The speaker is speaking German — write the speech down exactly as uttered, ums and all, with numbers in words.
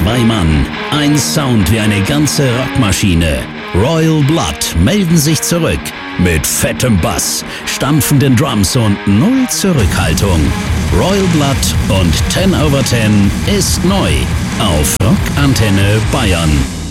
Zwei Mann, ein Sound wie eine ganze Rockmaschine. Royal Blood melden sich zurück mit fettem Bass, stampfenden Drums und null Zurückhaltung. Royal Blood und ten over ten ist neu auf Rockantenne Bayern.